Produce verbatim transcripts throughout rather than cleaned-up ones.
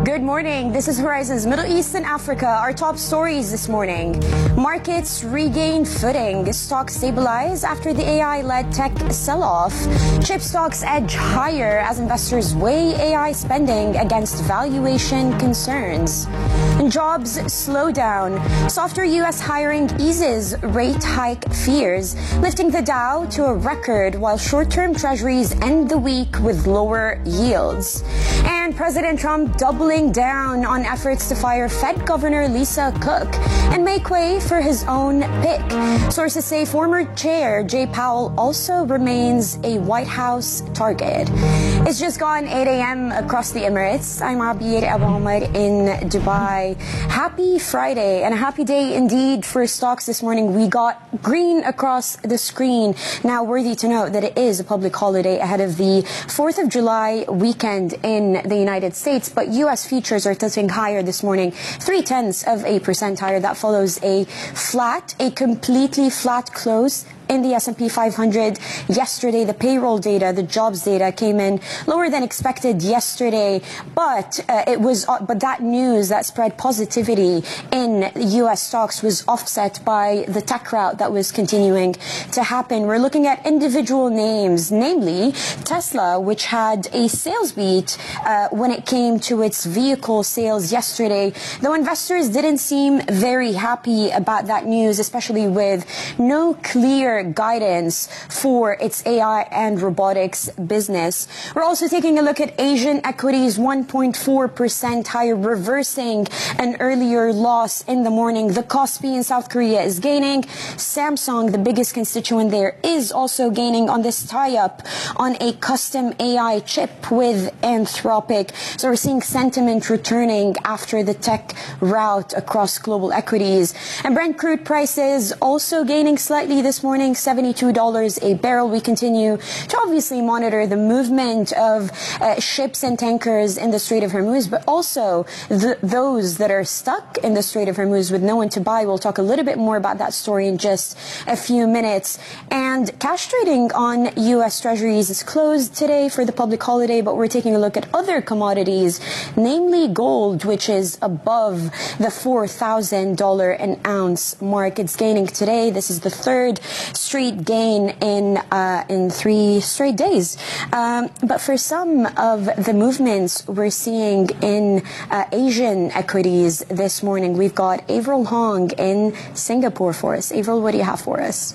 Good morning. This is Horizon's Middle East and Africa. Our top stories this morning. Markets regain footing. Stocks stabilize after the A I-led tech sell-off. Chip stocks edge higher as investors weigh A I spending against valuation concerns. And jobs slow down. Softer U S hiring eases rate hike fears, lifting the Dow to a record while short-term treasuries end the week with lower yields. And President Trump doubling down on efforts to fire Fed Governor Lisa Cook and make way for his own pick. Sources say former chair Jay Powell also remains a White House target. It's just gone eight a.m. across the Emirates. I'm Abir Abu Omar in Dubai. Happy Friday and a happy day indeed for stocks this morning. We got green across the screen. Now, worthy to note that it is a public holiday ahead of the fourth of July weekend in the United States, but U S futures are tilting higher this morning, three tenths of a percent higher. That follows a flat, a completely flat close in the S and P five hundred yesterday. The payroll data, the jobs data came in lower than expected yesterday, but uh, it was, uh, but that news that spread positivity in U S stocks was offset by the tech rout that was continuing to happen. We're looking at individual names, namely Tesla, which had a sales beat uh, when it came to its vehicle sales yesterday, though investors didn't seem very happy about that news, especially with no clear guidance for its A I and robotics business. We're also taking a look at Asian equities, one point four percent higher, reversing an earlier loss in the morning. The Kospi in South Korea is gaining. Samsung, the biggest constituent there, is also gaining on this tie-up on a custom A I chip with Anthropic. So we're seeing sentiment returning after the tech rout across global equities. And Brent crude prices also gaining slightly this morning, seventy-two dollars a barrel. We continue to obviously monitor the movement of uh, ships and tankers in the Strait of Hormuz, but also the, those that are stuck in the Strait of Hormuz with no one to buy. We'll talk a little bit more about that story in just a few minutes. And cash trading on U S Treasuries is closed today for the public holiday, but we're taking a look at other commodities, namely gold, which is above the four thousand dollars an ounce mark. It's gaining today. This is the third straight gain in uh, in three straight days. Um, but for some of the movements we're seeing in uh, Asian equities this morning, we've got Avril Hong in Singapore for us. Avril, what do you have for us?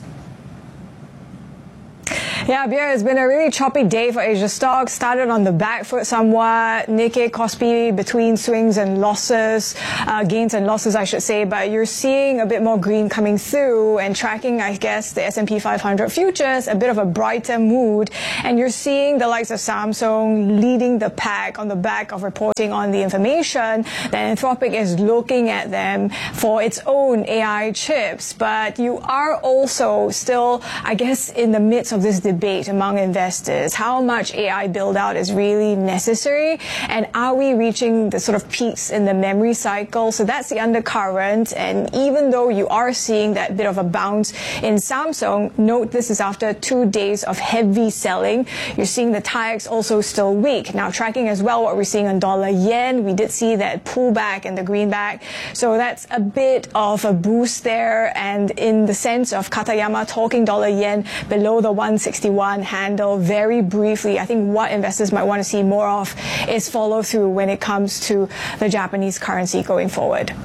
Yeah, Bia, it's been a really choppy day for Asia stocks. Started on the back foot somewhat. Nikkei, Kospi between swings and losses, uh, gains and losses, I should say. But you're seeing a bit more green coming through and tracking, I guess, the S and P five hundred futures, a bit of a brighter mood. And you're seeing the likes of Samsung leading the pack on the back of reporting on the information that Anthropic is looking at them for its own A I chips. But you are also still, I guess, in the midst of this debate among investors. How much A I build out is really necessary? And are we reaching the sort of peaks in the memory cycle? So that's the undercurrent. And even though you are seeing that bit of a bounce in Samsung, note this is after two days of heavy selling. You're seeing the T I E X also still weak. Now tracking as well what we're seeing on dollar yen. We did see that pullback in the greenback. So that's a bit of a boost there. And in the sense of Katayama talking dollar yen below the one sixty-one handle very briefly, I think what investors might want to see more of is follow through when it comes to the Japanese currency going forward.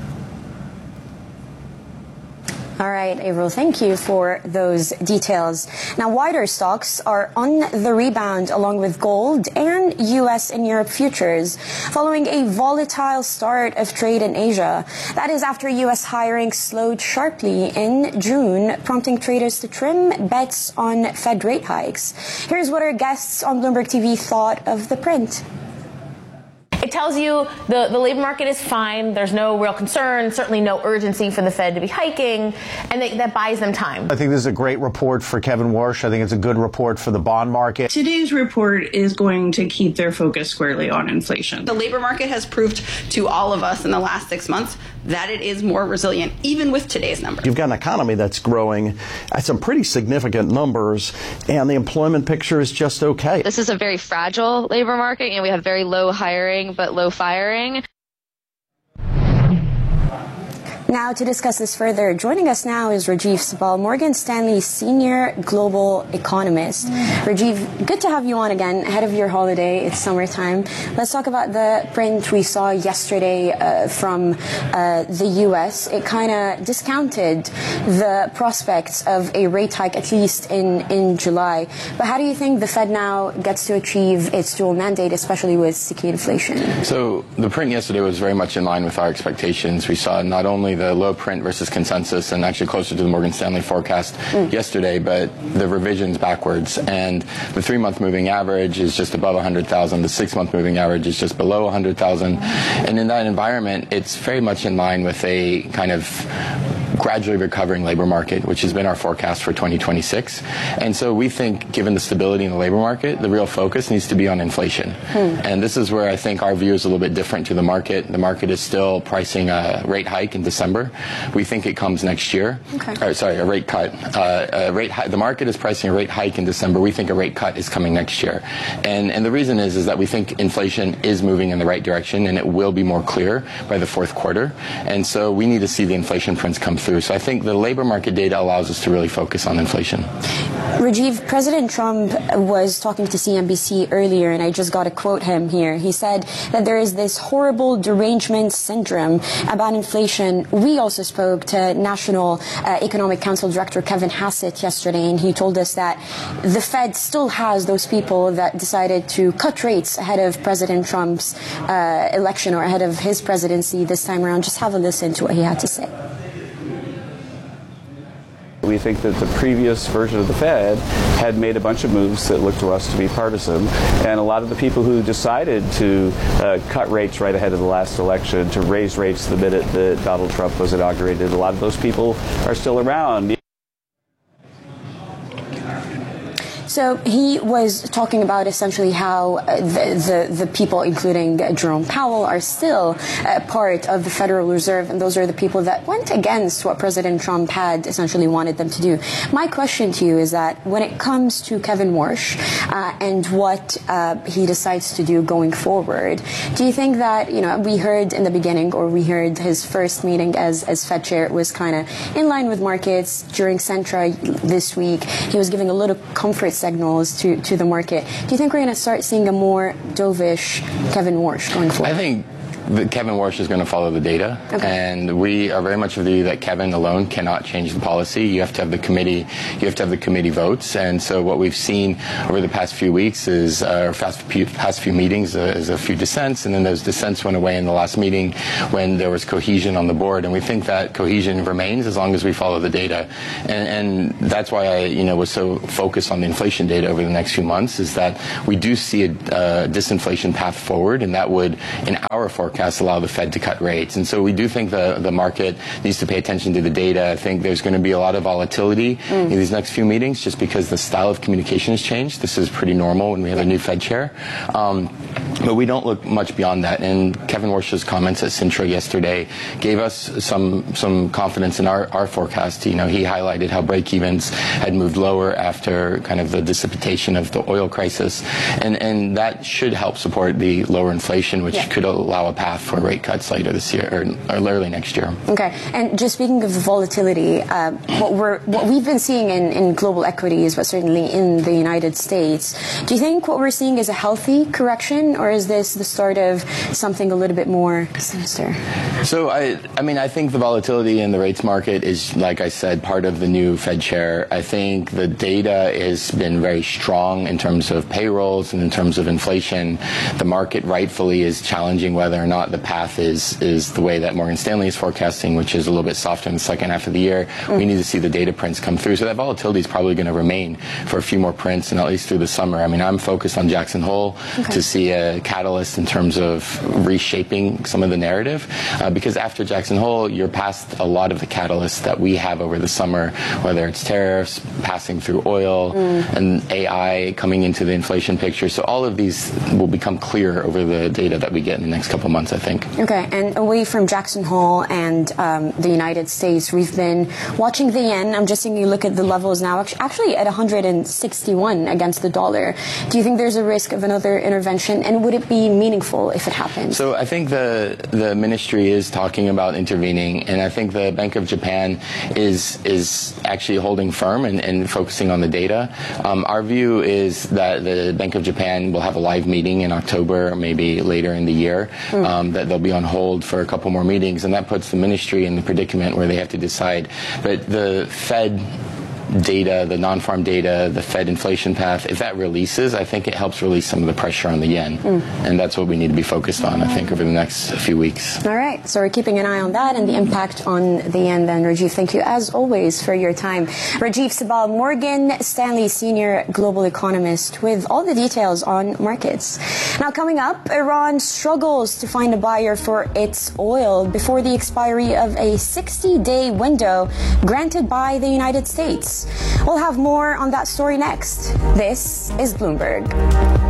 All right, Avril, thank you for those details. Now, wider stocks are on the rebound along with gold and U S and Europe futures following a volatile start of trade in Asia. That is after U S hiring slowed sharply in June, prompting traders to trim bets on Fed rate hikes. Here's what our guests on Bloomberg T V thought of the print. It tells you the, the labor market is fine. There's no real concern, certainly no urgency for the Fed to be hiking, and they, that buys them time. I think this is a great report for Kevin Warsh. I think it's a good report for the bond market. Today's report is going to keep their focus squarely on inflation. The labor market has proved to all of us in the last six months that it is more resilient, even with today's numbers. You've got an economy that's growing at some pretty significant numbers, and the employment picture is just okay. This is a very fragile labor market. You know, we have very low hiring, but low firing. Now, to discuss this further, joining us now is Rajiv Sabal, Morgan Stanley's senior global economist. Rajiv, good to have you on again ahead of your holiday. It's summertime. Let's talk about the print we saw yesterday uh, from uh, the U S. It kind of discounted the prospects of a rate hike, at least in, in July. But how do you think the Fed now gets to achieve its dual mandate, especially with sticky inflation? So the print yesterday was very much in line with our expectations. We saw not only the low print versus consensus and actually closer to the Morgan Stanley forecast mm. yesterday, but the revisions backwards. And the three-month moving average is just above one hundred thousand. The six-month moving average is just below one hundred thousand. And in that environment, it's very much in line with a kind of gradually recovering labor market, which has been our forecast for twenty twenty-six. And so we think, given the stability in the labor market, the real focus needs to be on inflation. Hmm. And this is where I think our view is a little bit different to the market. The market is still pricing a rate hike in December. We think it comes next year. Okay. Or, sorry, a rate cut. Uh, a rate hi- the market is pricing a rate hike in December. We think a rate cut is coming next year. And and the reason is, is that we think inflation is moving in the right direction, and it will be more clear by the fourth quarter. And so we need to see the inflation prints come through. So I think the labor market data allows us to really focus on inflation. Rajiv, President Trump was talking to C N B C earlier, and I just got to quote him here. He said that there is this horrible derangement syndrome about inflation. We also spoke to National uh, Economic Council Director Kevin Hassett yesterday, and he told us that the Fed still has those people that decided to cut rates ahead of President Trump's uh, election or ahead of his presidency this time around. Just have a listen to what he had to say. We think that the previous version of the Fed had made a bunch of moves that looked to us to be partisan, and a lot of the people who decided to uh, cut rates right ahead of the last election, to raise rates the minute that Donald Trump was inaugurated, a lot of those people are still around. So he was talking about essentially how uh, the, the the people, including Jerome Powell, are still uh, part of the Federal Reserve, and those are the people that went against what President Trump had essentially wanted them to do. My question to you is that when it comes to Kevin Warsh uh, and what uh, he decides to do going forward, do you think that, you know, we heard in the beginning, or we heard his first meeting as, as Fed chair was kind of in line with markets. During Centra this week, he was giving a little comfort signals to, to the market. Do you think we're going to start seeing a more dovish Kevin Warsh going forward? I think that Kevin Warsh is going to follow the data, okay. And we are very much of the view that Kevin alone cannot change the policy. You have to have the committee. You have to have the committee votes. And so what we've seen over the past few weeks is, uh, past few, past few meetings, uh, is a few dissents, and then those dissents went away in the last meeting when there was cohesion on the board. And we think that cohesion remains as long as we follow the data. And, and that's why I, you know, was so focused on the inflation data over the next few months, is that we do see a uh, disinflation path forward, and that would, in our forecast, allow the Fed to cut rates. And so we do think the, the market needs to pay attention to the data. I think there's going to be a lot of volatility mm. in these next few meetings just because the style of communication has changed. This is pretty normal when we have a new Fed chair. Um, but we don't look much beyond that. And Kevin Warsh's comments at Sintra yesterday gave us some some confidence in our, our forecast. You know, he highlighted how break-evens had moved lower after kind of the dissipation of the oil crisis. And, and that should help support the lower inflation, which yeah. could allow a path for rate cuts later this year or, or early next year. Okay, and just speaking of volatility, uh, what we're what we've been seeing in, in global equities, but certainly in the United States, do you think what we're seeing is a healthy correction, or is this the start of something a little bit more sinister? So I, I mean, I think the volatility in the rates market is, like I said, part of the new Fed chair. I think the data has been very strong in terms of payrolls and in terms of inflation. The market rightfully is challenging whether or not the path is is the way that Morgan Stanley is forecasting, which is a little bit softer in the second half of the year. Mm. We need to see the data prints come through. So that volatility is probably going to remain for a few more prints, and at least through the summer. I mean, I'm focused on Jackson Hole okay. to see a catalyst in terms of reshaping some of the narrative, uh, because after Jackson Hole, you're past a lot of the catalysts that we have over the summer, whether it's tariffs, passing through oil, mm. and A I coming into the inflation picture. So all of these will become clear over the data that we get in the next couple months. months, I think. Okay, and away from Jackson Hole and um, the United States, we've been watching the yen. I'm just seeing you look at the levels now, actually at one hundred sixty-one against the dollar. Do you think there's a risk of another intervention, and would it be meaningful if it happens? So I think the the ministry is talking about intervening, and I think the Bank of Japan is is actually holding firm and, and focusing on the data. Um, our view is that the Bank of Japan will have a live meeting in October, maybe later in the year, mm. um, that they'll be on hold for a couple more meetings, and that puts the ministry in the predicament where they have to decide. But the Fed data, the non-farm data, the Fed inflation path, if that releases, I think it helps release some of the pressure on the yen. Mm. And that's what we need to be focused on, I think, over the next few weeks. All right. So we're keeping an eye on that and the impact on the yen then. Rajiv, thank you as always for your time. Rajiv Sabal, Morgan Stanley Senior Global Economist, with all the details on markets. Now coming up, Iran struggles to find a buyer for its oil before the expiry of a sixty-day window granted by the United States. We'll have more on that story next. This is Bloomberg.